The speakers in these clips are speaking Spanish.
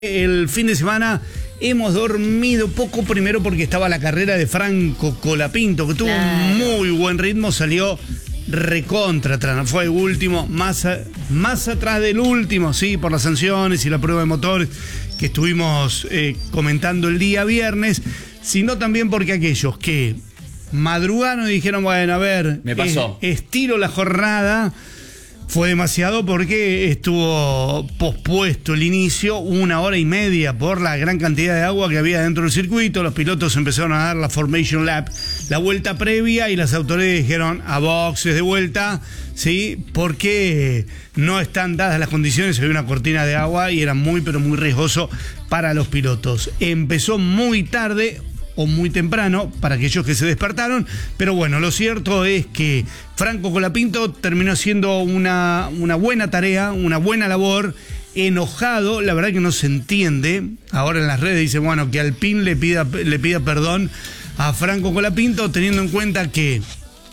El fin de semana hemos dormido poco, primero porque estaba la carrera de Franco Colapinto, que tuvo un muy buen ritmo, salió recontra atrás, fue último, más atrás del último, sí, por las sanciones y la prueba de motores que estuvimos comentando el día viernes, sino también porque aquellos que madrugaron y dijeron, bueno, a ver, me pasó. Estiro la jornada. Fue demasiado porque estuvo pospuesto el inicio 1 hora y media por la gran cantidad de agua que había dentro del circuito. Los pilotos empezaron a dar la Formation Lap, la vuelta previa, y las autoridades dijeron a boxes de vuelta, ¿sí? Porque no están dadas las condiciones, había una cortina de agua y era muy, pero muy riesgoso para los pilotos. Empezó muy tarde o muy temprano para aquellos que se despertaron, pero bueno, lo cierto es que Franco Colapinto terminó haciendo una buena tarea, una buena labor, enojado, la verdad que no se entiende, ahora en las redes dice, bueno, que Alpine le pida perdón a Franco Colapinto, teniendo en cuenta que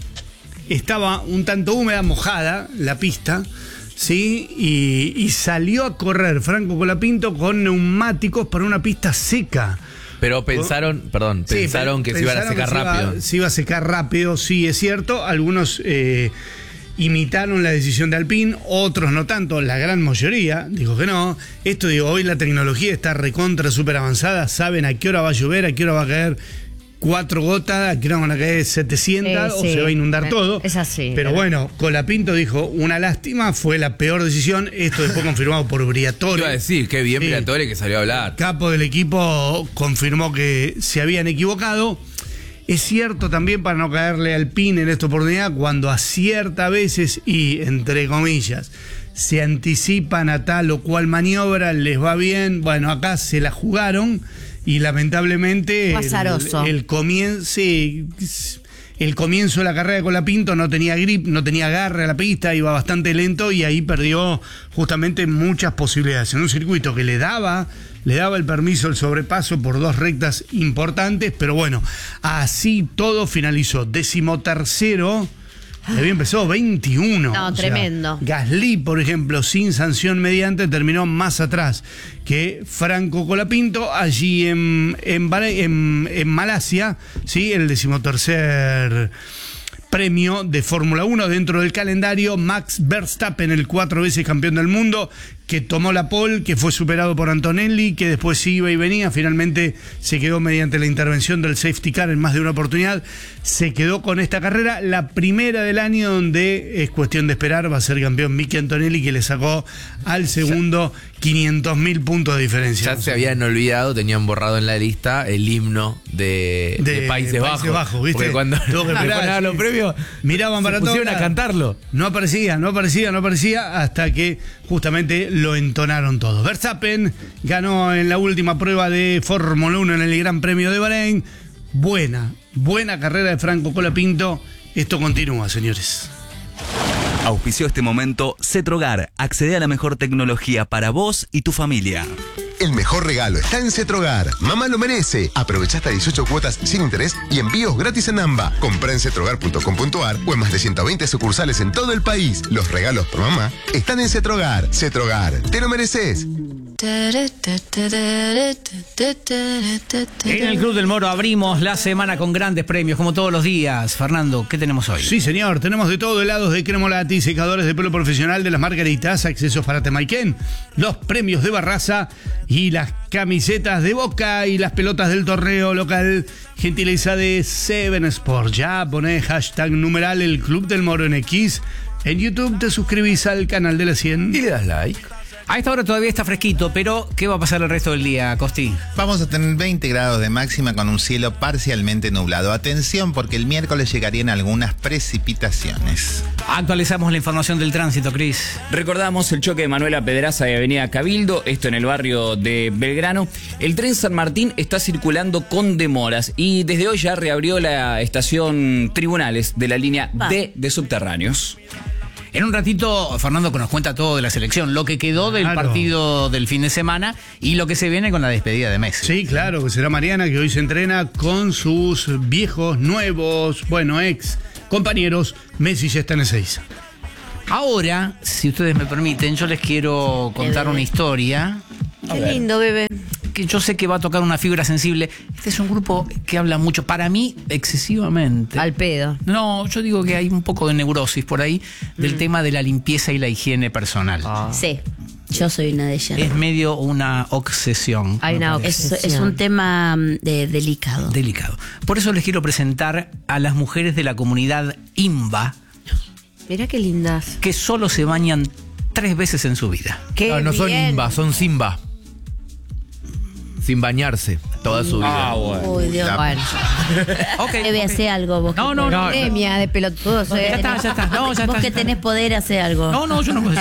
estaba un tanto húmeda, mojada la pista, ¿sí? Y salió a correr Franco Colapinto con neumáticos para una pista seca. Pero pensaron que se iban a secar rápido. Se iba a secar rápido, sí, es cierto. Algunos imitaron la decisión de Alpine, otros no tanto, la gran mayoría dijo que no. Esto, digo, hoy la tecnología está recontra súper avanzada, saben a qué hora va a llover, a qué hora va a caer 4 gotas, a qué hora van a caer 700 o se va a inundar todo. Es así. Pero bueno, Colapinto dijo, una lástima, fue la peor decisión. Esto después confirmado por Briatore. Iba a decir, qué bien Briatore que salió a hablar. Capo del equipo confirmó que se habían equivocado. Es cierto también, para no caerle al Alpine en esta oportunidad, cuando acierta a veces y, entre comillas, se anticipan a tal o cual maniobra, les va bien. Bueno, acá se la jugaron y lamentablemente el comienzo de la carrera de Colapinto no tenía grip, no tenía agarre a la pista, iba bastante lento y ahí perdió justamente muchas posibilidades. En un circuito que le daba el permiso, el sobrepaso por 2 rectas importantes, pero bueno, así todo finalizó 13º. Había empezado 21. No, tremendo. Gasly, por ejemplo, sin sanción mediante, terminó más atrás que Franco Colapinto. Allí en Malasia, ¿sí? El 13º premio de Fórmula 1 dentro del calendario. Max Verstappen, el 4 veces campeón del mundo, que tomó la pole, que fue superado por Antonelli, que después iba y venía, finalmente se quedó mediante la intervención del safety car en más de una oportunidad, se quedó con esta carrera, la primera del año donde es cuestión de esperar, va a ser campeón Mickey Antonelli, que le sacó al segundo 500.000 puntos de diferencia. Ya se habían olvidado, tenían borrado en la lista el himno de Países Bajos, ¿viste? Porque cuando ganaban los premios, miraban para todos, pusieron a cantarlo. No aparecía, hasta que justamente lo entonaron todos. Verstappen ganó en la última prueba de Fórmula 1 en el Gran Premio de Bahrein. Buena carrera de Franco Colapinto. Esto continúa, señores. Auspició este momento Cetrogar. Accede a la mejor tecnología para vos y tu familia. El mejor regalo está en Cetrogar. Mamá lo merece. Aprovecha hasta 18 cuotas sin interés y envíos gratis en AMBA. Comprá en cetrogar.com.ar o en más de 120 sucursales en todo el país. Los regalos por mamá están en Cetrogar. Cetrogar, te lo mereces. En el Club del Moro abrimos la semana con grandes premios, como todos los días. Fernando, ¿qué tenemos hoy? Sí, señor, tenemos de todo: helados de Cremolati, secadores de pelo profesional de las Margaritas, accesos para Temaiken, los premios de Barraza y las camisetas de Boca y las pelotas del torneo local, gentileza de Seven Sports. Ya poné hashtag numeral el Club del Moro en X. En YouTube te suscribís al canal de la 100 y le das like. A esta hora todavía está fresquito, pero ¿qué va a pasar el resto del día, Costi? Vamos a tener 20 grados de máxima con un cielo parcialmente nublado. Atención, porque el miércoles llegarían algunas precipitaciones. Actualizamos la información del tránsito, Cris. Recordamos el choque de Manuela Pedraza y Avenida Cabildo, esto en el barrio de Belgrano. El tren San Martín está circulando con demoras y desde hoy ya reabrió la estación Tribunales de la línea D de subterráneos. En un ratito, Fernando nos cuenta todo de la selección, lo que quedó del partido del fin de semana y lo que se viene con la despedida de Messi. Sí, claro, que será Mariana, que hoy se entrena con sus viejos, nuevos, ex compañeros. Messi ya está en Ezeiza. Ahora, si ustedes me permiten, yo les quiero contar una historia Qué lindo, bebé. Que yo sé que va a tocar una fibra sensible. Este es un grupo que habla mucho, para mí, excesivamente. Al pedo. No, yo digo que hay un poco de neurosis por ahí del tema de la limpieza y la higiene personal. Sí, yo soy una de ellas. Es medio una obsesión. Hay una Es un tema delicado. Delicado. Por eso les quiero presentar a las mujeres de la comunidad IMBA, Mirá qué lindas. que solo se bañan 3 veces en su vida. Qué No son bien. Imba, son Simba. Sin bañarse toda su vida. bueno. Uy, Dios. Bueno. Ok. Debe hacer algo vos. No, no, no. Premia de pelotudos. Ya está, ya está. No, ya Vos está. que tenés poder, hace algo. No, yo no puedo.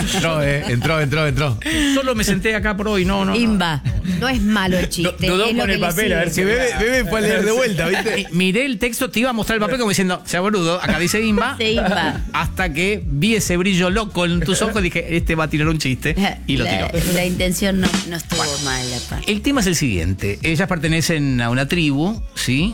Entró. Solo me senté acá por hoy, no. Imba. No es malo el chiste. Dudó es lo con que el le papel, sigue. a ver si Bebé fue a leer de vuelta, ¿viste? Miré el texto, te iba a mostrar el papel como diciendo, sea boludo, acá dice IMBA. Sí, Imba. Hasta que vi ese brillo loco en tus ojos, dije, este va a tirar un chiste. Y lo tiró. La intención no estuvo mal, la parte. El tema es el siguiente. Ellas pertenecen a una tribu, ¿sí?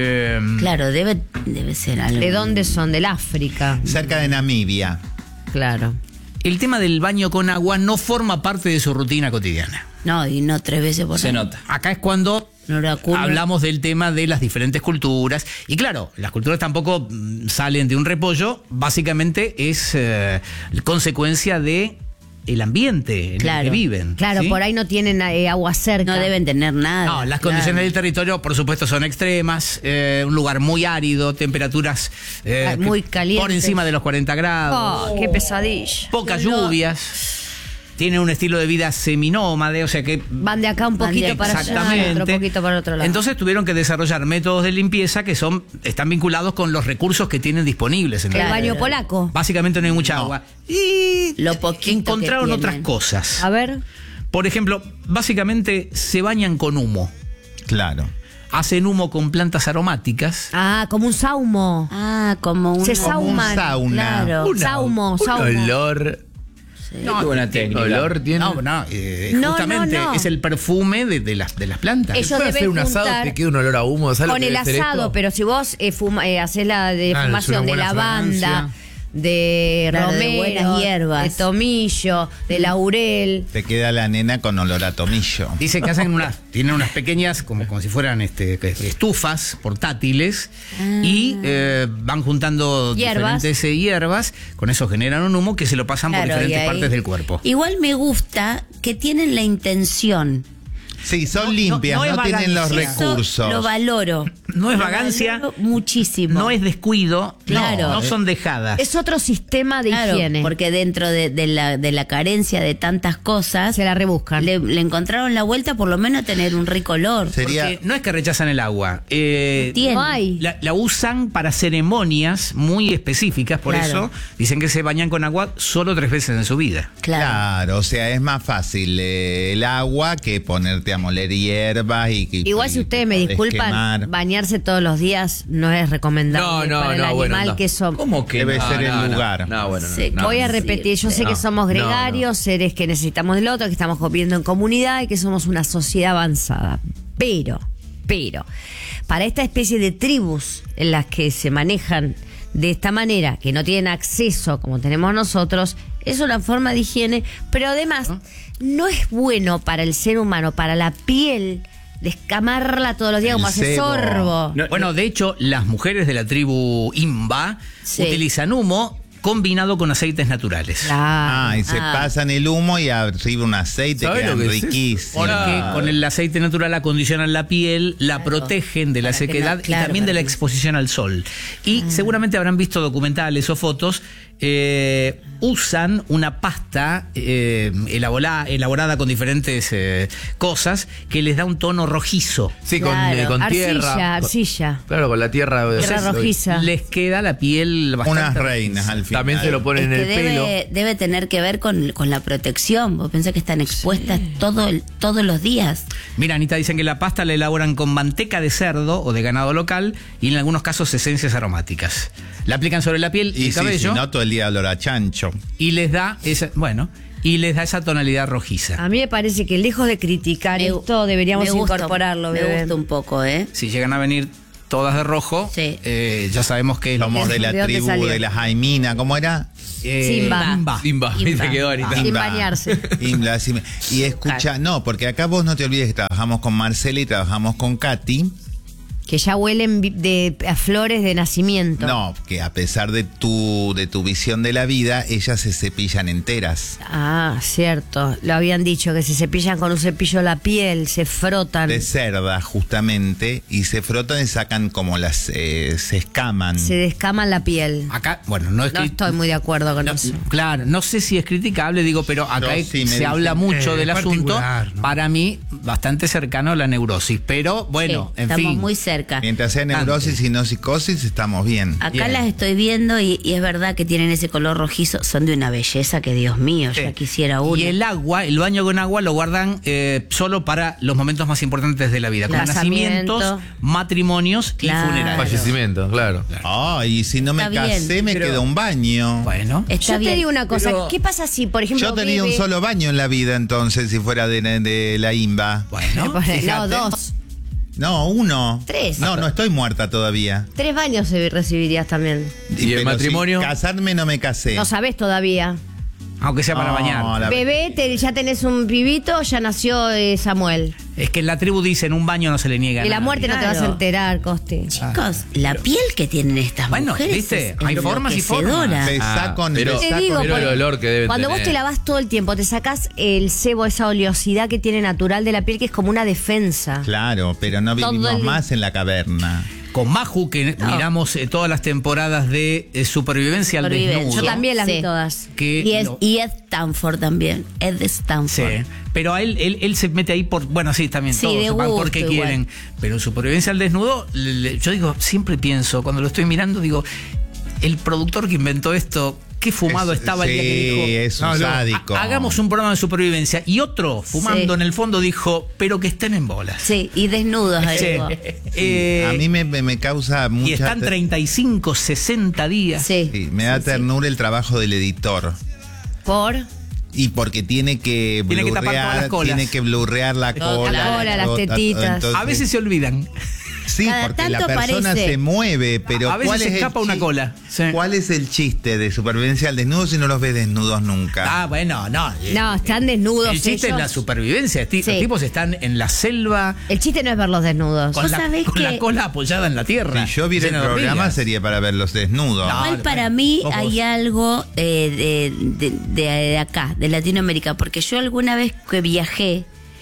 Claro, debe ser algo. ¿De dónde son? Del África. Cerca de Namibia. Claro. El tema del baño con agua no forma parte de su rutina cotidiana. No, y no 3 veces por Se año. nota. Acá es cuando No era culo. hablamos del tema de las diferentes culturas. Y claro, las culturas tampoco salen de un repollo. Básicamente es consecuencia de el ambiente en el que viven. Claro, ¿sí? por ahí no tienen agua cerca. No deben tener nada. No, las condiciones del territorio, por supuesto, son extremas. Un lugar muy árido, temperaturas muy calientes. por encima de los 40 grados. Oh, qué pesadilla. Pocas lluvias. Tienen un estilo de vida seminómade, o sea que Van de acá un poquito para allá, otro poquito para otro lado. Entonces tuvieron que desarrollar métodos de limpieza que están vinculados con los recursos que tienen disponibles en el el baño polaco. Básicamente no hay mucha agua. Y Lo poquito encontraron que otras tienen. cosas. A ver. Por ejemplo, básicamente se bañan con humo. Claro. Hacen humo con plantas aromáticas. Ah, como un saumo. Ah, como un... Se Como un sauman. sauna. Claro. Saumo. Un olor. Qué buena técnica. Olor tiene. No, justamente no. es el perfume de las plantas. Ellos Puedes hacer deben un asado juntar que quede un olor a humo. ¿Sabes con lo que el debe ser asado, esto? pero si vos haces la es una defumación de buena lavanda, fragancia. de Claro, de romero, buenas hierbas. de tomillo, de laurel. Te queda la nena con olor a tomillo. Dice que tienen unas pequeñas, como si fueran estufas portátiles, y van juntando Hierbas. diferentes hierbas, con eso generan un humo que se lo pasan por Claro, diferentes y ahí- partes del cuerpo. Igual me gusta que tienen la intención. Sí, son limpias, no es no tienen los vagancia. recursos. Lo valoro. No es Lo vagancia, valoro muchísimo. no es descuido, Claro. no son dejadas. Es otro sistema de Claro, higiene. porque dentro de la carencia de tantas cosas, Se la rebuscan. le encontraron la vuelta por lo menos a tener un rico olor. Sería Porque no es que rechazan el agua. Tiene. No hay. La usan para ceremonias muy específicas, por Claro. eso dicen que se bañan con agua solo 3 veces en su vida. Claro. Claro, o sea, es más fácil el agua que ponerte a moler hierbas Igual si ustedes me disculpan, quemar. bañarse todos los días no es recomendable para el animal que somos. ¿Cómo que Debe no? ser el No, lugar. No, bueno, no. Sí, no. Voy a repetir, yo sé que somos gregarios, seres que necesitamos del otro, que estamos viviendo en comunidad y que somos una sociedad avanzada. Pero, para esta especie de tribus en las que se manejan de esta manera, que no tienen acceso como tenemos nosotros, es una forma de higiene, pero además no es bueno para el ser humano, para la piel, descamarla todos los días El como hace sebo. sorbo. Bueno, de hecho, las mujeres de la tribu Imba Sí. utilizan humo combinado con aceites naturales. Ah, y se Ah. pasan el humo y arriba un aceite ¿Sabes que lo quedan que es eso? riquísimos. Porque con el aceite natural acondicionan la piel, la protegen de la Para que sequedad no- claro, y también de la para que- exposición al sol. Y seguramente habrán visto documentales o fotos. Usan una pasta elaborada con diferentes cosas que les da un tono rojizo. Sí, Claro. con Arcilla, tierra. arcilla. Claro, con la tierra. Tierra rojiza. Les queda la piel bastante Unas reinas al final. También se lo ponen Es en que el pelo. debe tener que ver con la protección. Vos pensás que están expuestas todos los días. Mira, Anita, dicen que la pasta la elaboran con manteca de cerdo o de ganado local y en algunos casos esencias aromáticas. La aplican sobre la piel y Y el sí, cabello si no, todo el día olor a chancho. y les da esa tonalidad rojiza. A mí me parece que lejos de criticar Me- esto, deberíamos me gusta- incorporarlo, Me bebé. gusta un poco, ¿eh? Si llegan a venir todas de rojo. Sí. Ya sabemos que Somos de la ¿De dónde tribu salió? de la Jaimina, ¿cómo era? Simba. Simba, te quedó ahorita. Sin bañarse. Y escucha, no, porque acá vos no te olvides que trabajamos con Marcela y trabajamos con Katy. Que ya huelen a flores de nacimiento. No, que a pesar de tu visión de la vida, ellas se cepillan enteras. Ah, cierto. Lo habían dicho, que se cepillan con un cepillo la piel, se frotan. De cerda, justamente, y se frotan y sacan como se escaman. Se descaman la piel. Acá, bueno, no es No estoy muy de acuerdo con eso. Claro, no sé si es criticable, digo, pero acá No, sí, me se habla dicen. mucho del asunto. Particular, ¿no? Para mí, bastante cercano a la neurosis. Pero bueno, Sí, en estamos fin. muy cerca. Mientras sea neurosis y no psicosis, estamos bien. Acá Bien. las estoy viendo y es verdad que tienen ese color rojizo. Son de una belleza que, Dios mío, ya quisiera uno. Y el baño con agua lo guardan solo para los momentos más importantes de la vida, como Casamiento. nacimientos, matrimonios Claro. y funerales. Fallecimiento, claro. Y si no me Está bien, casé, me queda un baño. Bueno, Está Yo bien. te digo una cosa, Pero- ¿qué pasa si, por ejemplo, Yo tenía un bebe- solo baño en la vida, entonces, si fuera de la IMBA. bueno. No, Fíjate. 2. No, 1. 3. No estoy muerta todavía. 3 baños recibirías también. ¿Y el Pero matrimonio? si casarme no me casé. No sabés todavía. Aunque sea para No, bañar. la- Bebé, ya tenés un pibito, ya nació Samuel. Es que en la tribu dicen un baño no se le niega. Y a la nadie. muerte no te vas a Claro. enterar, Coste. Chicos, la piel que tienen estas Bueno, mujeres ¿viste? es Hay formas y formas. enloquecedora. Besá con pero- Te digo, pero el porque olor que deben cuando vos tener. te lavas todo el tiempo, te sacás el sebo, esa oleosidad que tiene natural de la piel, que es como una defensa. Claro, pero no Todo vivimos el- más en la caverna. Con Maju, que miramos todas las temporadas de Supervivencia al Supervivencia. Desnudo. Yo también las vi Sí. todas. Que Y Ed Stanford también. Ed de Sí, Stanford. pero a él se mete ahí por. Bueno, sí, también Sí, todos de van gusto porque igual. quieren. Pero en Supervivencia al Desnudo, yo digo, siempre pienso, cuando lo estoy mirando, digo, el productor que inventó esto, qué fumado estaba el día que dijo. Sí, es un No, no, sádico. Hagamos un programa de supervivencia. Y otro, fumando Sí. en el fondo, dijo, pero que estén en bolas. Sí, y desnudos. Sí. agregó. Eh, A mí me causa mucha... y están 35, 60 días. Sí. Sí, me da ternura el trabajo del editor. Por Y porque tiene que Tiene que tapar todas las blurrear, colas. tiene que blurrear la cola. cola, las tetitas. Entonces, A veces se olvidan. sí, cada porque la tanto persona aparece. se mueve, pero A veces ¿cuál se es el escapa una cola. Sí. ¿Cuál es el chiste de Supervivencia al Desnudo si no los ves desnudos nunca? Ah, bueno, no. no, están desnudos. El chiste ellos. es la supervivencia. Los Sí. tipos están en la selva El chiste no es verlos desnudos. con, ¿Vos la, sabés con la que- cola apoyada en la tierra. Si yo viera el lleno de programa hormigas. sería para verlos desnudos. No. Igual para mí Vos- hay algo de acá, de Latinoamérica, porque yo alguna vez que viajé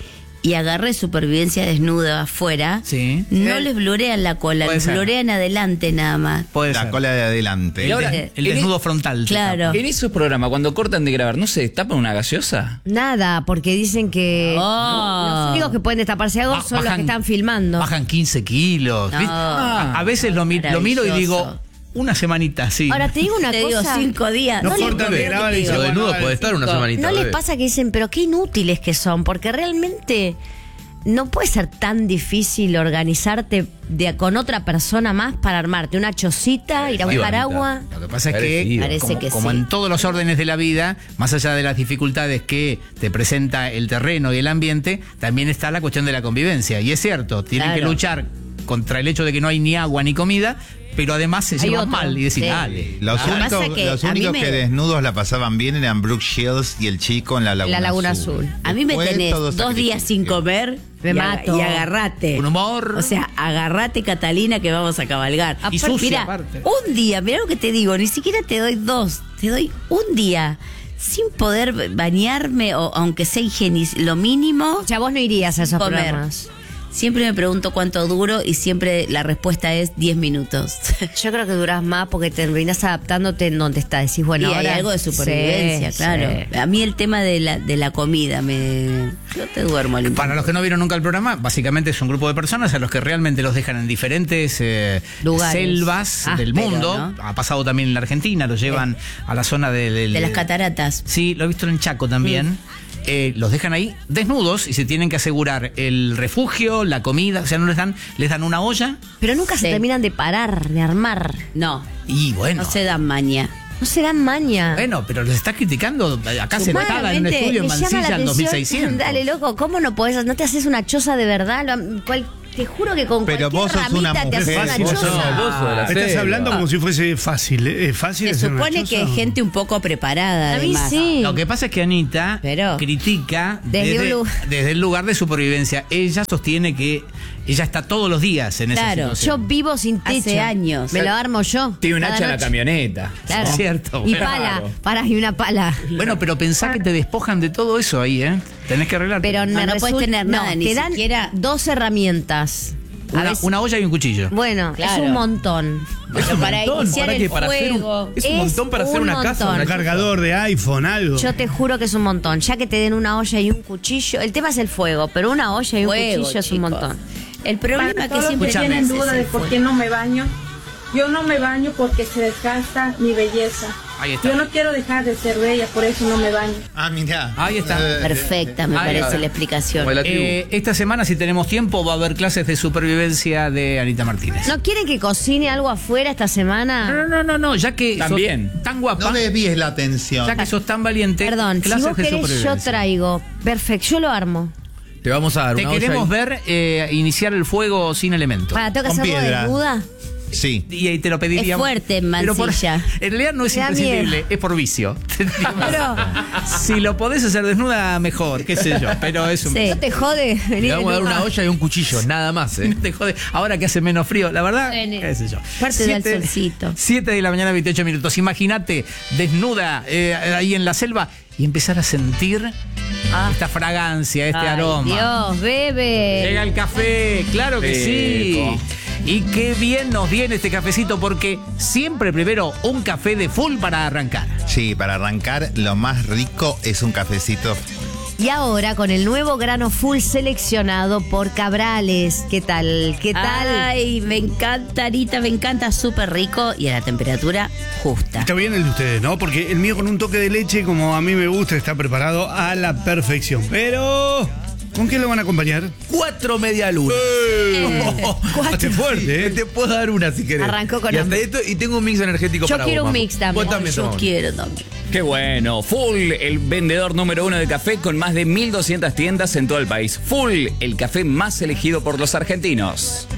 y agarré Supervivencia desnuda afuera, Sí. no les blurean la cola, Puede les ser. blurean adelante nada más. Puede La ser. cola de adelante. Y ahora- El desnudo frontal. se Claro. tapa. En esos programas, cuando cortan de grabar, ¿no se destapan una gaseosa? Nada, porque dicen que Oh. los únicos que pueden destaparse algo son los que están filmando. Bajan 15 kilos. No. ¿viste? A veces lo miro y Maravilloso. digo, una semanita, sí. Ahora te digo una Te digo, cosa. 5 días. No les- cortan de grabar y Pero se desnudo van a- puede estar una semanita. ¿No les bebé. pasa que dicen, pero qué inútiles que son? Porque realmente no puede ser tan difícil organizarte con otra persona más para armarte una chocita, ir a buscar bonita. agua. Lo que pasa es que, Parecido. Parece como, que como sí. en todos los órdenes de la vida, más allá de las dificultades que te presenta el terreno y el ambiente, también está la cuestión de la convivencia. Y es cierto, tienen Claro. que luchar contra el hecho de que no hay ni agua ni comida, pero además se Hay llevan otro. mal y decir, Sí. dale. Los Lo que únicos, pasa que los a mí únicos me- que desnudos la pasaban bien eran Brooke Shields y el chico en la Laguna, La Laguna Azul. A mí me Después, tenés todo 2 días sin sacrificio. comer Me mato. y agarrate. Un humor. O sea, agarrate, Catalina, que vamos a cabalgar. Y sucia, Mira, aparte. un día, mira lo que te digo, ni siquiera te doy 2, te doy un día sin poder bañarme o aunque sea lo mínimo. Ya vos no irías a esos Comer. programas. Siempre me pregunto cuánto duro y siempre la respuesta es 10 minutos. Yo creo que durás más porque te terminás adaptándote en donde estás. Decís, bueno, y ahora hay algo de supervivencia, Sí, claro. sí. A mí el tema de la comida, yo te duermo al Para los que no vieron nunca el programa, básicamente es un grupo de personas a los que realmente los dejan en diferentes Lugares. selvas del Áspero, mundo. ¿no? Ha pasado también en la Argentina, los llevan a la zona de las cataratas. Sí, lo he visto en Chaco también. Los dejan ahí desnudos y se tienen que asegurar el refugio, la comida, o sea, no les dan una olla Pero nunca se Sí. terminan de parar, de armar. No, y bueno. no se dan maña. No se dan maña. Bueno, pero los estás criticando acá sentada en un Humanamente, estudio en me llama la Mansilla en atención. 2600. Dale, loco, ¿cómo no podés? ¿No te haces una choza de verdad? Te juro que con Pero cualquier vos sos una ramita te haces mujer. una Vos sos- choza. Estás hablando como si fuese fácil. ¿Es fácil Se hacer una supone que choza? es gente un poco preparada. A mí además. sí. Lo que pasa es que Anita Pero- critica Desde desde el lugar de supervivencia. Ella sostiene que ella está todos los días en esa Claro. Yo situación. vivo sin techo. Hace años. Me lo armo yo. Tiene un cada hacha en la noche. camioneta. Claro. Es cierto. Y Claro. pala, y una pala. Bueno, pero pensá que te despojan de todo eso ahí, ¿eh? Tenés que arreglar. Pero No, me no resulta- puedes tener nada, no, ni te dan siquiera- 2 herramientas. A veces- una olla y un cuchillo. Bueno, Claro. es un montón. Pero para iniciar ¿Para qué? el Para hacer un- fuego. es un montón para hacer un una casa. montón. una Un cargador de iPhone, algo. Yo te juro que es un montón. Ya que te den una olla y un cuchillo. El tema es el fuego, pero una olla y un Fuego, cuchillo es un chicos. montón. El problema Para que todos los siempre que tienen tienes duda es de el por fuego. qué no me baño, yo no me baño porque se desgasta mi belleza. Ahí está. Yo no quiero dejar de ser bella, por eso no me baño. Ah, mirá. Ahí está. Perfecta, me Ahí parece está. la explicación. Como la tribu. Esta semana, si tenemos tiempo, va a haber clases de supervivencia de Anita Martínez. ¿No quieren que cocine algo afuera esta semana? No, ya que También. sos tan guapa, No desvíes la atención. ya que sos tan valiente, Perdón, si clases vos de querés, yo supervivencia. traigo. Perfecto, yo lo armo. Te vamos a dar Te una olla queremos y- ver iniciar el fuego sin elementos. Para, tengo que Con hacerlo piedra. desnuda. Sí. Y ahí te lo pediríamos. Es fuerte, Pero mancilla. en realidad no es Me da imprescindible, miedo. es por vicio. Pero, Si lo podés hacer desnuda, mejor, qué sé yo. Pero es un Sí. ¿no te jode Te venir vamos a dar desnuda? una olla y un cuchillo, nada más, ¿eh? No te jode. Ahora que hace menos frío, la verdad, Bueno. qué sé yo. Aparte del solcito. 7 de la mañana, 28 minutos. Imagínate desnuda ahí en la selva y empezar a sentir esta fragancia, este Ay, aroma. Dios, bebe. Llega el café, claro que sí. Y qué bien nos viene este cafecito porque siempre primero un café de full para arrancar. Sí, para arrancar, lo más rico es un cafecito. Y ahora con el nuevo grano full seleccionado por Cabrales. ¿Qué tal? ¿Qué tal? Ay, me encanta, Anita, me encanta, súper rico y a la temperatura justa. Está bien el de ustedes, ¿no? Porque el mío con un toque de leche, como a mí me gusta, está preparado a la perfección. Pero, ¿con qué lo van a acompañar? 4 medialunas. Qué fuerte, ¿eh? Te puedo dar una si querés. Arrancó con y, hasta hambre. esto, y tengo un mix energético Yo para quiero vos, un Majo. mix también. Vos también Yo tomá. quiero también. Qué bueno. Full, el vendedor número 1 de café con más de 1.200 tiendas en todo el país. Full, el café más elegido por los argentinos.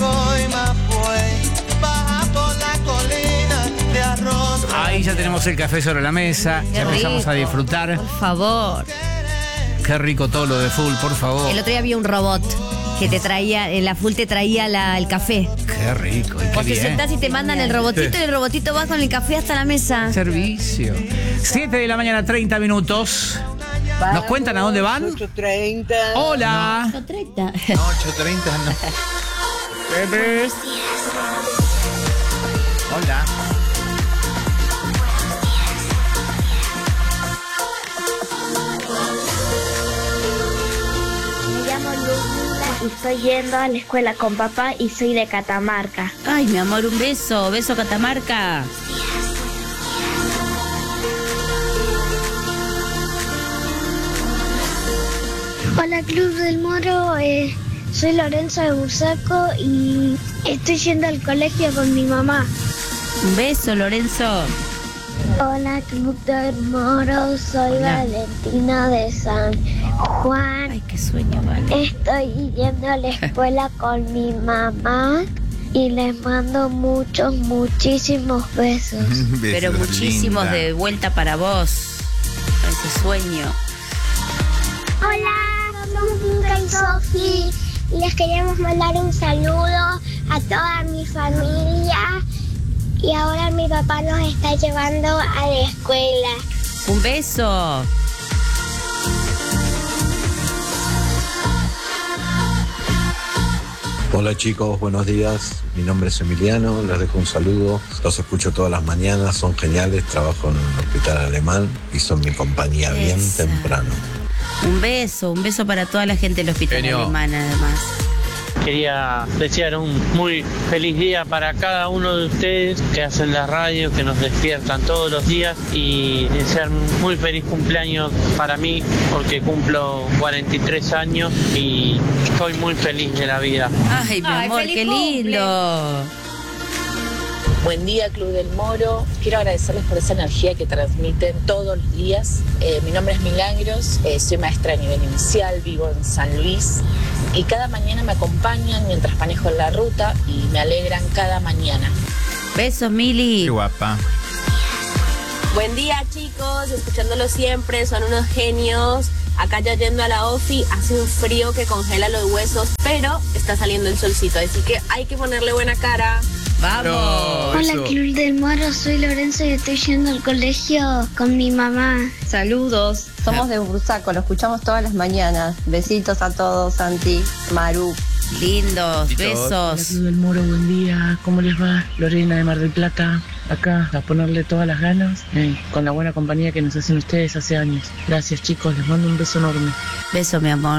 Ahí ya tenemos el café sobre la mesa, Qué ya empezamos rico. a disfrutar. Por favor. Qué rico todo lo de full, por favor. El otro día había un robot que te traía, en la full te traía el café. Qué rico. Y qué Vos te bien. sentás y te mandan el robotito y el robotito va con el café hasta la mesa. Servicio. 7 de la mañana, 30 minutos. ¿Nos cuentan a dónde van? 8:30. Hola. 30. 8:30, no. Hola. Me llamo Luzmila y estoy yendo a la escuela con papá y soy de Catamarca. Ay, mi amor, un beso. Beso, Catamarca. Hola Club del Moro, soy Lorenzo de Bursaco y estoy yendo al colegio con mi mamá. Un beso, Lorenzo. Hola Club del Moro, soy Valentina de San Juan. Ay, qué sueño, vale. Estoy yendo a la escuela con mi mamá y les mando muchísimos besos. Pero Besos, muchísimos linda. de vuelta para vos. Ese sueño. Hola, somos Inca y Sofi y les queremos mandar un saludo a toda mi familia y ahora mi papá nos está llevando a la escuela. Un beso. Hola chicos, buenos días. Mi nombre es Emiliano, les dejo un saludo. Los escucho todas las mañanas, son geniales. Trabajo en un hospital alemán y son mi compañía bien Esa. temprano. Un beso para toda la gente del hospital Genio. alemán, además. Quería desear un muy feliz día para cada uno de ustedes que hacen la radio, que nos despiertan todos los días y desear un muy feliz cumpleaños para mí porque cumplo 43 años y estoy muy feliz de la vida. Ay, mi Ay, amor, feliz qué cumple. lindo. Buen día, Club del Moro. Quiero agradecerles por esa energía que transmiten todos los días. Mi nombre es Milagros, soy maestra a nivel inicial, vivo en San Luis y cada mañana me acompañan mientras manejo en la ruta y me alegran cada mañana. Besos, Mili. Qué guapa. Buen día, chicos, escuchándolo siempre, son unos genios. Acá ya yendo a la ofi, hace un frío que congela los huesos, pero está saliendo el solcito, así que hay que ponerle buena cara. ¡Vamos! Hola, Club del Moro, soy Lorenzo y estoy yendo al colegio con mi mamá. Saludos, somos de Bursaco, lo escuchamos todas las mañanas. Besitos a todos, Santi, Maru. Lindos, Besitos. besos. Hola, Club del Moro, buen día. ¿Cómo les va? Lorena de Mar del Plata. Acá, a ponerle todas las ganas, con la buena compañía que nos hacen ustedes hace años. Gracias, chicos, les mando un beso enorme. Beso, mi amor.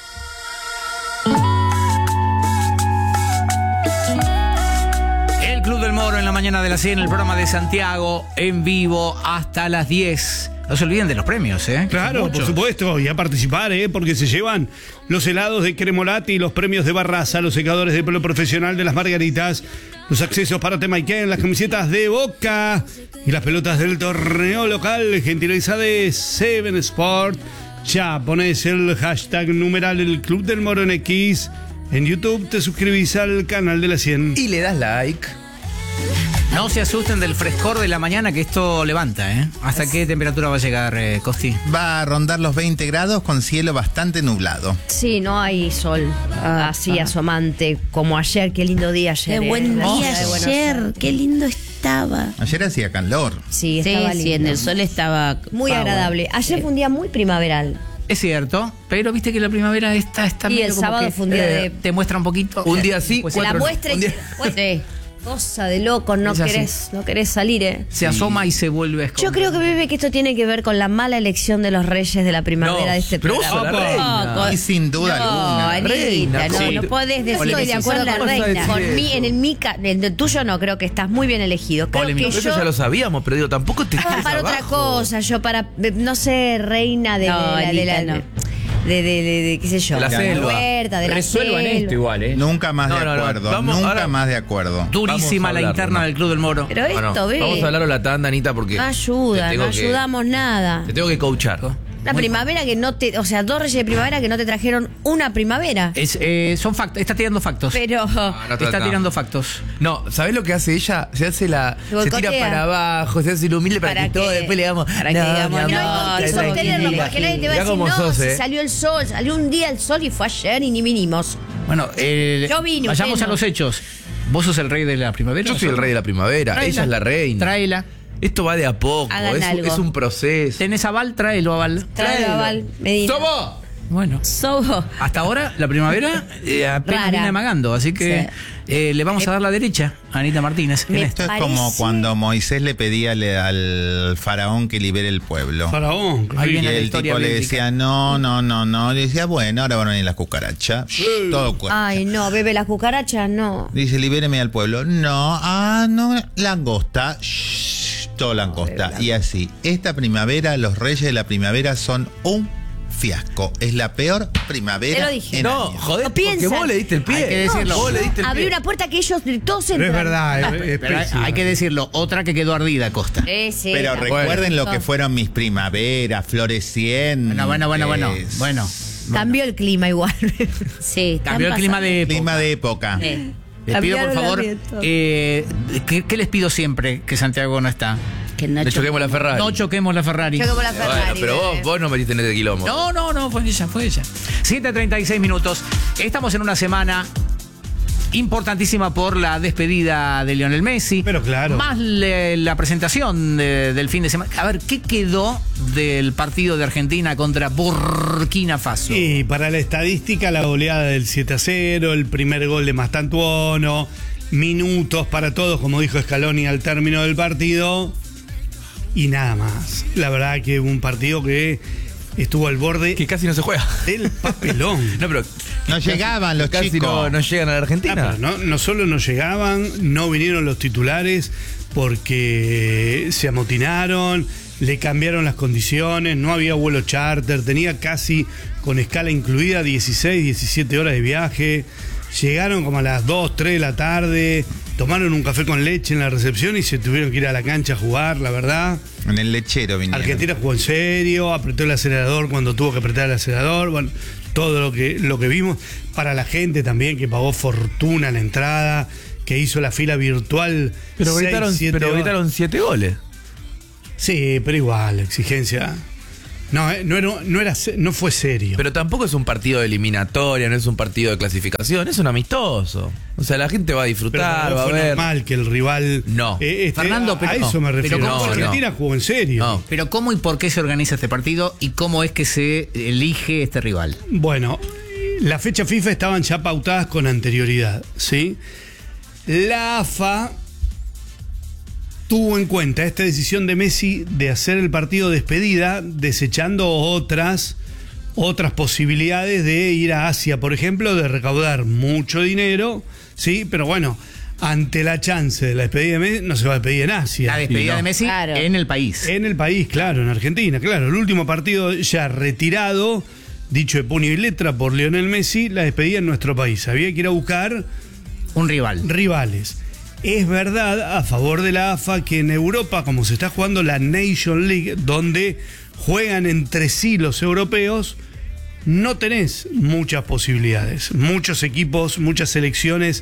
El Club del Moro en la mañana de las 100, el programa de Santiago, en vivo hasta las 10. No se olviden de los premios, ¿eh? Claro, por supuesto, y a participar, porque se llevan los helados de Cremolati, los premios de Barraza, los secadores de pelo profesional de las Margaritas, los accesos para Temaiken, las camisetas de Boca y las pelotas del torneo local, gentileza de Seven Sport. Ya pones el hashtag numeral el Club del Moro en X. En YouTube te suscribís al canal de la 100. Y le das like. No se asusten del frescor de la mañana que esto levanta, ¿eh? ¿Hasta qué temperatura va a llegar, Costi? Va a rondar los 20 grados con cielo bastante nublado. Sí, no hay sol así asomante como ayer. Qué lindo día ayer. Qué buen La día ciudad de Buenos ayer, Aires. qué lindo estaba. Ayer hacía calor. Sí, estaba lindo. Sí, en el sol estaba Muy agradable. Ayer fue un día muy primaveral. Es cierto, pero viste que la primavera está Y medio el como sábado que, fue un día de... te muestra un poquito. Un día sí, Pues Se la cuatro no. muestra Un y día- sí. Cosa de loco, no Es así. querés salir, Se asoma y se vuelve a esconder. Yo creo que, bebé, que esto tiene que ver con la mala elección de los reyes de la primavera No, de este pero vos programa. sos la reina. Y sin duda No, alguna. Anita, no, Sí. no podés decir estoy de acuerdo ¿Cómo con vas a reina. decir Con mí, eso? en el tuyo no, creo que estás muy bien elegido. Creo Polémico. que Pero eso ya lo sabíamos, pero digo, tampoco te tires para otra abajo. cosa, yo para, no sé, reina de No, la Anita, no. de qué sé yo, De la selva. Huerta, de la Resuelvan selva. esto igual, Nunca más No, de no, no. acuerdo. Vamos, Nunca ahora- más de acuerdo. Durísima Vamos a la hablarlo, interna ¿no? del Club del Moro. Pero esto, Bueno, bebé, vamos a hablar a la tanda, Anita, porque no ayuda, te no tengo que- ayudamos nada. Te tengo que coachar. Una primavera que no te, o sea, 2 reyes de primavera que no te trajeron una primavera. Son factos, está tirando factos. Pero No, Está tirando factos. No, ¿sabés lo que hace ella? Se hace Se se tira boicotea. para abajo, se hace el humilde para que todo después le digamos. Para que digamos, no hay con qué sostenerlo, porque nadie te va a decir, no, si salió el sol, salió un día el sol y fue ayer y ni vinimos. Bueno, Yo vine, vayamos usted a no. los hechos. ¿Vos sos el rey de la primavera? Yo soy el rey de la primavera, Tráela. ella es la reina. Tráela. Esto va de a poco, Hagan algo. es un proceso. ¿Tenés aval? Tráelo, aval. Tráelo, Aval, Medina. ¡Sobo! Bueno. Sobo. Hasta ahora, la primavera apenas Rara. viene amagando, así que le vamos a dar la derecha a Anita Martínez. en esto. Esto es como cuando Moisés le pedía al faraón que libere el pueblo. Faraón. Ahí Y viene la el historia tipo le bíblica. decía, no. Le decía, bueno, ahora van a venir las cucarachas. Todo cuerda. Ay, no, bebé, las cucarachas no. Dice, libéreme al pueblo. No, langosta. Todo langosta. Y así, esta primavera, los reyes de la primavera son un fiasco. Es la peor primavera. Te lo dije. en No, años. joder, No porque piensan. vos le diste el pie. Hay que decirlo. Vos le diste el Abrió pie. una puerta que ellos todos Pero entran. es verdad, es Pero pésimo. hay que decirlo, otra que quedó ardida, Costa. Sí, Pero la- recuerden lo que fueron mis primaveras, florecientes. Bueno. Cambió el clima igual. Sí, Cambió el clima de época. Clima de época. Sí. Les pido, por Cambiaron favor, la dieta. ¿qué les pido siempre que Santiago no está? Que no Le choquemos la Ferrari. No choquemos la Ferrari. Yo como la Bueno, Ferrari. pero bebé. vos no metiste en este quilombo. No, fue ella. 7:36 minutos. Estamos en una semana importantísima por la despedida de Lionel Messi. Pero claro. Más la presentación del fin de semana. A ver, ¿qué quedó del partido de Argentina contra Burkina Faso? Y para la estadística, la goleada del 7-0, el primer gol de Mastantuono, minutos para todos, como dijo Scaloni al término del partido, y nada más. La verdad que un partido que estuvo al borde Que casi no se juega. del papelón. No, pero No llegaban los casi chicos. no llegan a la Argentina. pero no solo no llegaban, no vinieron los titulares porque se amotinaron, le cambiaron las condiciones, no había vuelo charter, tenía casi con escala incluida 16, 17 horas de viaje. Llegaron como a las 2, 3 de la tarde, tomaron un café con leche en la recepción y se tuvieron que ir a la cancha a jugar, la verdad. En el lechero vinieron. Argentina jugó en serio, apretó el acelerador cuando tuvo que apretar el acelerador, bueno, todo lo que vimos. Para la gente también, que pagó fortuna la entrada, que hizo la fila virtual. Pero gritaron 7 goles. Sí, pero igual, la exigencia. No fue serio. Pero tampoco es un partido de eliminatoria, no es un partido de clasificación, es un amistoso. O sea, la gente va a disfrutar, va a ver. Es normal que el rival. No. Fernando, pero a eso me refiero. pero Argentina jugó en serio. No. Pero ¿cómo y por qué se organiza este partido y cómo es que se elige este rival? Bueno, las fechas FIFA estaban ya pautadas con anterioridad, ¿sí? La AFA tuvo en cuenta esta decisión de Messi de hacer el partido despedida, desechando otras posibilidades de ir a Asia, por ejemplo, de recaudar mucho dinero, ¿sí? Pero bueno, ante la chance de la despedida de Messi, no se va a despedir en Asia. La despedida de Messi en el país. En el país, claro, en Argentina, claro. El último partido ya retirado, dicho de puño y letra por Lionel Messi, la despedida en nuestro país. Había que ir a buscar un rival. Rivales. Es verdad, a favor de la AFA, que en Europa, como se está jugando la Nation League, donde juegan entre sí los europeos, no tenés muchas posibilidades, muchos equipos, muchas selecciones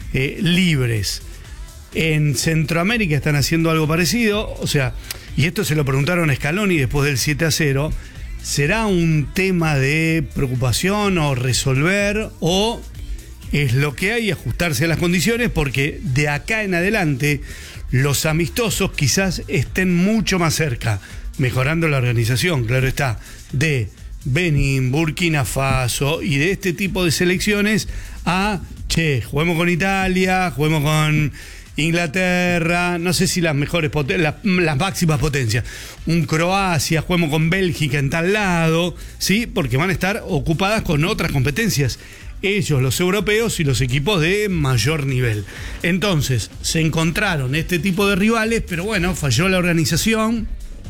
libres. En Centroamérica están haciendo algo parecido, o sea, y esto se lo preguntaron a Scaloni después del 7-0, ¿será un tema de preocupación o resolver o es lo que hay, ajustarse a las condiciones? Porque de acá en adelante los amistosos quizás estén mucho más cerca, mejorando la organización, claro está, de Benín, Burkina Faso y de este tipo de selecciones a, juguemos con Italia, juguemos con Inglaterra, no sé si las mejores las máximas potencias, un Croacia, juguemos con Bélgica en tal lado, ¿sí? Porque van a estar ocupadas con otras competencias. Ellos, los europeos y los equipos de mayor nivel. Entonces, se encontraron este tipo de rivales, pero bueno, falló la organización.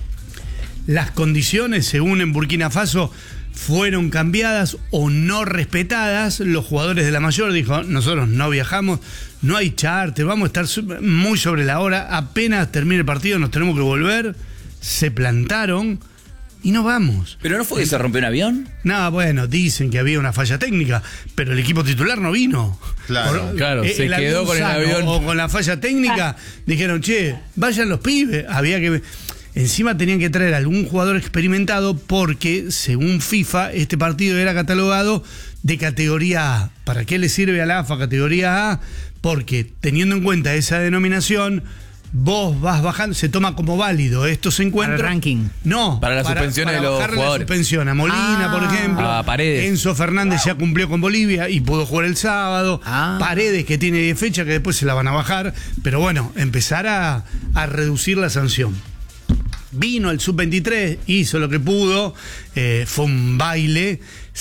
Las condiciones, según en Burkina Faso, fueron cambiadas o no respetadas. Los jugadores de la mayor dijo, nosotros no viajamos, no hay charter, vamos a estar muy sobre la hora, apenas termine el partido nos tenemos que volver. Se plantaron y no vamos. ¿Pero no fue que se rompió un avión? No, bueno, dicen que había una falla técnica, pero el equipo titular no vino. Claro, se quedó con el avión. O con la falla técnica, dijeron, vayan los pibes. Había que... Encima tenían que traer a algún jugador experimentado porque, según FIFA, este partido era catalogado de categoría A. ¿Para qué le sirve a la AFA categoría A? Porque, teniendo en cuenta esa denominación, vos vas bajando, se toma como válido estos encuentros. ¿Para el ranking? No. Para las suspensiones de los jugadores. La suspensión a Molina, por ejemplo. A Paredes. Enzo Fernández ya cumplió con Bolivia y pudo jugar el sábado. Paredes, que tiene 10 fechas, que después se la van a bajar. Pero bueno, empezar a reducir la sanción. Vino el sub-23, hizo lo que pudo, fue un baile,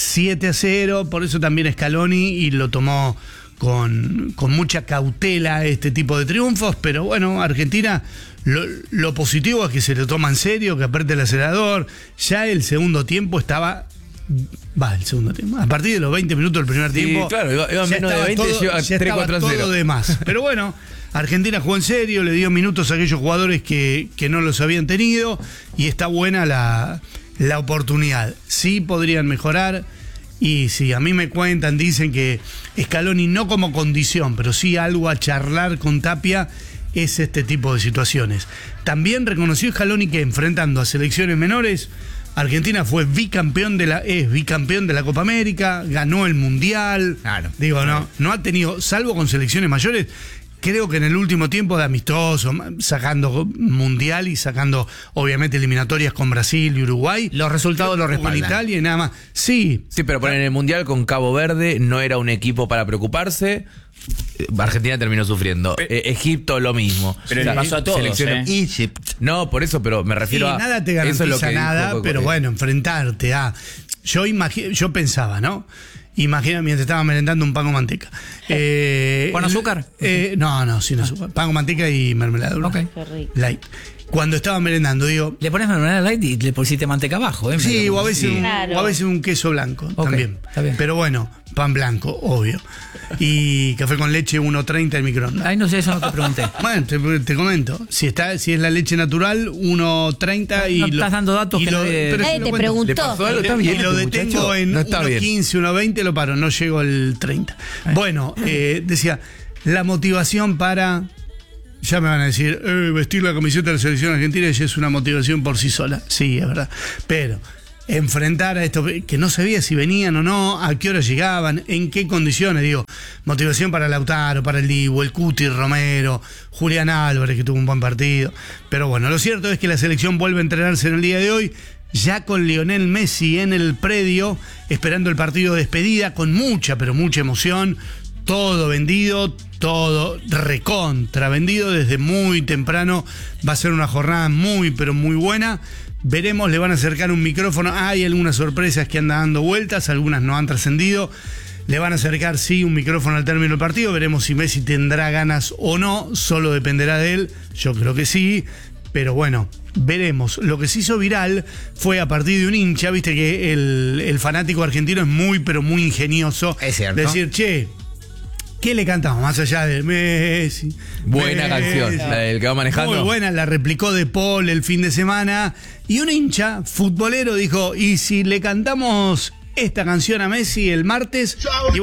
7-0, por eso también Scaloni y lo tomó con mucha cautela este tipo de triunfos, pero bueno, Argentina, lo positivo es que se lo toma en serio, que apriete el acelerador. Ya el segundo tiempo estaba... el segundo tiempo. A partir de los 20 minutos del primer tiempo. Claro, iba menos de 20 y iba 3-4-0. Todo de más. Pero bueno, Argentina jugó en serio, le dio minutos a aquellos jugadores que no los habían tenido y está buena la oportunidad. Sí podrían mejorar y sí, a mí me cuentan, dicen que Scaloni no como condición, pero sí algo a charlar con Tapia es este tipo de situaciones. También reconoció Scaloni que enfrentando a selecciones menores, Argentina fue bicampeón de la Copa América, ganó el Mundial. Claro. Digo, no ha tenido, salvo con selecciones mayores, creo que en el último tiempo de amistoso, sacando Mundial y sacando obviamente eliminatorias con Brasil y Uruguay. Los resultados lo respaldan. Con Italia y nada más. Sí, pero en el Mundial con Cabo Verde no era un equipo para preocuparse. Argentina terminó sufriendo. Egipto lo mismo. Pero le pasó a todos. No, por eso, pero me refiero a... Nada te garantiza eso es lo que nada, pero bueno, enfrentarte a... Yo pensaba, ¿no? Imagina mientras estaba merendando un pan con manteca. ¿Con azúcar? No, sin azúcar. Pan con manteca y mermelada. Ok. Light. cuando estaban merendando, digo... Le pones mermelada light y le pusiste manteca abajo, ¿eh? Sí, o a veces, Claro. o a veces un queso blanco también. está bien. Pero bueno, pan blanco, obvio. Y café con leche 1.30 en microondas. Ay, no sé, eso no te pregunté. Bueno, te comento. Si es la leche natural, 1.30 y... No estás dando datos que nadie- pero sí te lo cuento. preguntó. ¿Le pasó algo? ¿Está bien Y lo este detengo muchacho? en No está bien. 1.15, 1.20, lo paro, no llego al 30. Bueno, decía, la motivación para... Ya me van a decir, vestir la camiseta de la selección argentina ya es una motivación por sí sola. Sí, es verdad. Pero enfrentar a esto, que no sabía si venían o no, a qué hora llegaban, en qué condiciones, digo, motivación para Lautaro, para el Dibu, el Cuti Romero, Julián Álvarez, que tuvo un buen partido. Pero bueno, lo cierto es que la selección vuelve a entrenarse en el día de hoy, ya con Lionel Messi en el predio, esperando el partido de despedida, con mucha, pero mucha emoción. Todo vendido, todo recontra vendido desde muy temprano. Va a ser una jornada muy, pero muy buena. Veremos, le van a acercar un micrófono. Hay algunas sorpresas que andan dando vueltas, algunas no han trascendido. Le van a acercar, sí, un micrófono al término del partido. Veremos si Messi tendrá ganas o no. Solo dependerá de él. Yo creo que sí. Pero bueno, veremos. Lo que se hizo viral fue a partir de un hincha. Viste que el fanático argentino es muy, pero muy ingenioso. Es cierto. Decir, che, ¿qué le cantamos más allá de Messi? Buena Messi. canción, la del que va manejando. Muy buena, la replicó De Paul el fin de semana. Y un hincha futbolero dijo, ¿y si le cantamos esta canción a Messi el martes? Y